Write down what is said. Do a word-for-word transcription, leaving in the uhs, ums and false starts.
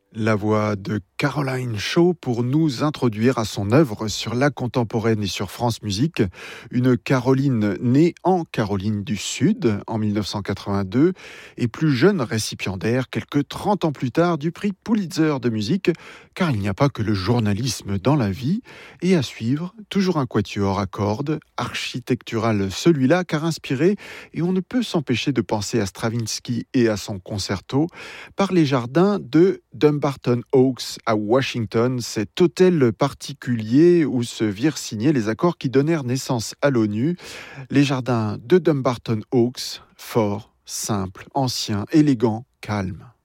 La voix de Caroline Shaw pour nous introduire à son œuvre sur la contemporaine et sur France Musique. Une Caroline née en Caroline du Sud en mille neuf cent quatre-vingt-deux et plus jeune récipiendaire quelques trente ans plus tard du prix Pulitzer de musique, car il n'y a pas que le journalisme dans la vie. Et à suivre, toujours un quatuor à cordes, architectural celui-là, car inspiré, et on ne peut s'empêcher de penser à Stravinsky et à son concerto, par les jardins de Dumbarton Oaks à Washington, cet hôtel particulier où se virent signer les accords qui donnèrent naissance à l'ONU. Les jardins de Dumbarton Oaks, forts, simples, anciens, élégants, calmes.